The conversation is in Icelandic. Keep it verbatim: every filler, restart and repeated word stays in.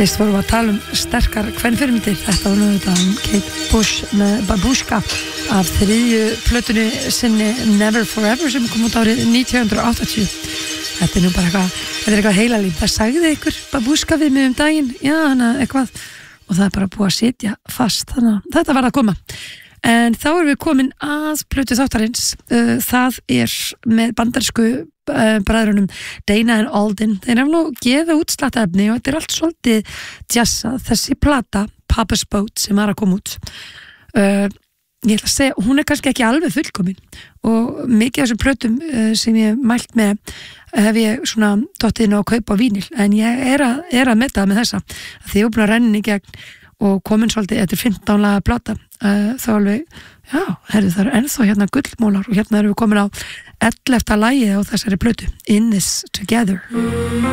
Fyrst vorum við að tala um sterkar kvenfyrirmyndir. Þetta var nú þetta Kate Bush með Babushka af þriðju plötunni sinni Never Forever sem kom út árið nítján hundruð áttatíu. Þetta er nú bara eitthvað, þetta er eitthvað heilalíf. Það sagði ykkur Babushka við mig um daginn, já, hana eitthvað, og það er bara búið að sitja fast. Þannig að þetta var að koma. En þá erum við komin að plötu þáttarins. Það er með bandarísku bræðrunum Dana and Alden. Þeir hafa nú gefið út slattaefni og þetta er allt svolítið jazzað. Þessi plata, Papa's Boat, sem var að koma út. Uh, ég ætla að segja, hún er kannski ekki alveg fullkomin og mikið af þessum plötum uh, sem ég mælt með hef ég svona dottið inn á að kaupa á vínil, en ég er að, er að metta með þessa. Því ég er búin að renna í gegn og komin svolítið, þetta er fimmtán laga plata, uh, þá alveg, já, herri, það er ennþá hérna gullmólar og hérna erum við komin á ellefta lagið á þessari plötu, In This Together.